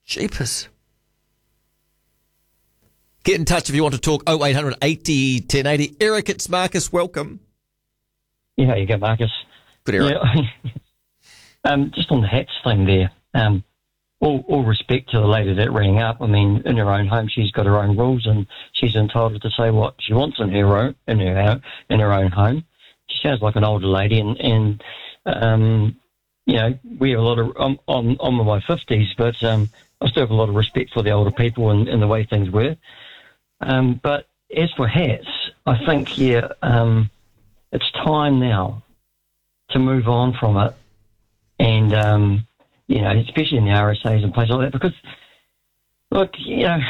Jeepers. Get in touch if you want to talk. 0800 80 1080. Eric, it's Marcus. Welcome. Yeah, how you go, Marcus? Good, Eric. Yeah. Just on the hats thing there. All respect to the lady that rang up. I mean, in her own home, she's got her own rules, and she's entitled to say what she wants in her own home. She sounds like an older lady, and you know, we have a lot of. I'm in my 50s, but I still have a lot of respect for the older people and the way things were. But as for hats, I think it's time now to move on from it, and you know, especially in the RSAs and places like that, because look, you know,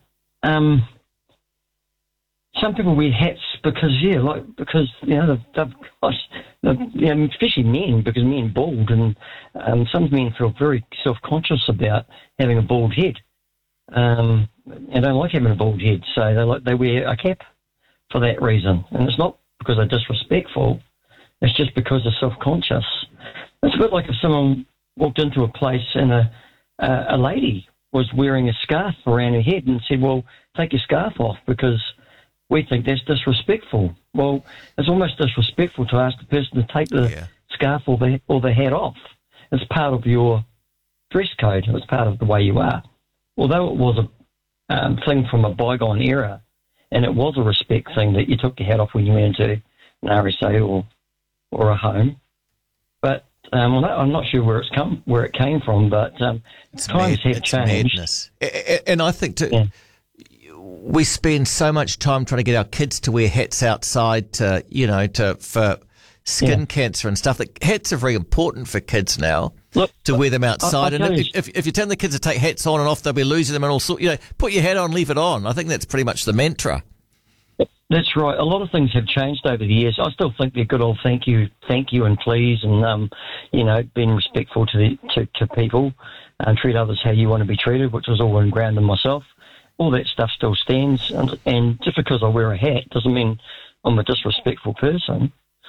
some people wear hats because you know they've got, especially men, because men bald, and some men feel very self-conscious about having a bald head, and don't like having a bald head, so they wear a cap for that reason, and it's not because they're disrespectful, it's just because they're self-conscious. It's a bit like if someone walked into a place and a lady was wearing a scarf around her head and said, well, take your scarf off because we think that's disrespectful. Well, it's almost disrespectful to ask the person to take the scarf or the hat off. It's part of your dress code. It's part of the way you are. Although it was a thing from a bygone era, and it was a respect thing that you took your hat off when you went into an RSA or a home. But I'm not sure where it came from, but times have changed. Madness. And I think we spend so much time trying to get our kids to wear hats outside for skin cancer and stuff. That hats are very important for kids now. Look, to wear them outside. And if you tell the kids to take hats on and off, they'll be losing them and all sorts. You know, put your hat on, leave it on. I think that's pretty much the mantra. That's right. A lot of things have changed over the years. I still think they're good old thank you and please, and being respectful to people and treat others how you want to be treated, which was all ingrained in myself. All that stuff still stands, and just because I wear a hat doesn't mean I'm a disrespectful person.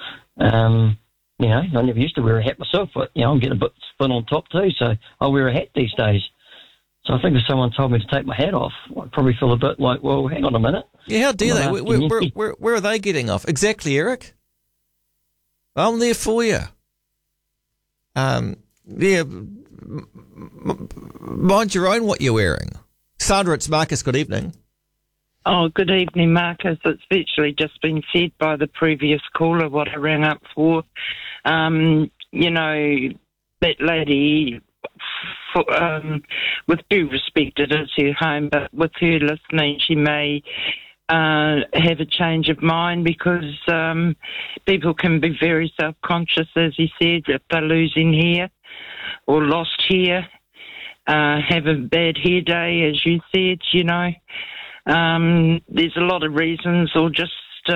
I never used to wear a hat myself, but I'm getting a bit thin on top too, so I wear a hat these days. So I think if someone told me to take my hat off, I'd probably feel a bit like, well, hang on a minute. Yeah, how dare they? Where are they getting off? Exactly, Eric. I'm there for you. Mind your own what you're wearing. Sandra, it's Marcus. Good evening. Oh, good evening, Marcus. It's virtually just been said by the previous caller what I rang up for. That lady, with due respect, it is her home, but with her listening, she may have a change of mind, because people can be very self-conscious, as you said, if they're losing hair or lost hair, have a bad hair day, as you said, There's a lot of reasons, or just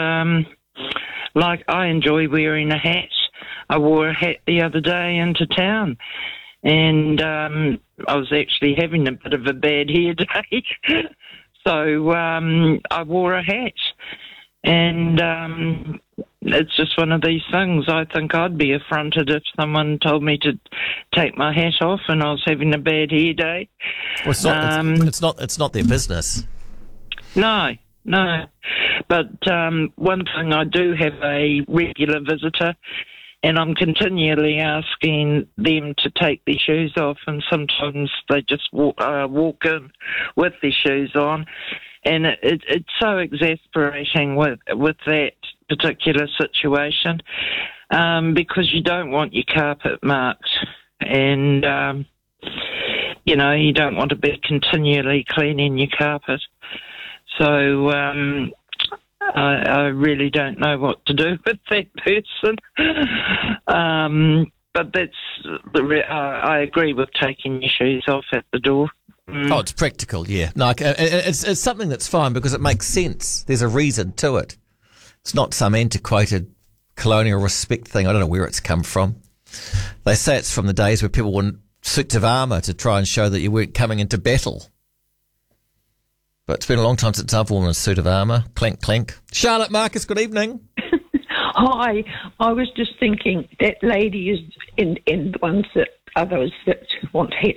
like I enjoy wearing a hat. I wore a hat the other day into town, and I was actually having a bit of a bad hair day. So I wore a hat, and it's just one of these things. I think I'd be affronted if someone told me to take my hat off and I was having a bad hair day. Well, it's not their business. No. But one thing, I do have a regular visitor, and I'm continually asking them to take their shoes off, and sometimes they just walk in with their shoes on, and it's so exasperating with that particular situation, because you don't want your carpet marked, and you don't want to be continually cleaning your carpet. So I really don't know what to do with that person. But I agree with taking your shoes off at the door. Oh, it's practical, yeah. No, it's something that's fine because it makes sense. There's a reason to it. It's not some antiquated colonial respect thing. I don't know where it's come from. They say it's from the days where people wore suits of armour to try and show that you weren't coming into battle. But it's been a long time since I've worn a suit of armour. Clank, clank. Charlotte, Marcus, good evening. Hi. I was just thinking that lady is in the ones that others that want hats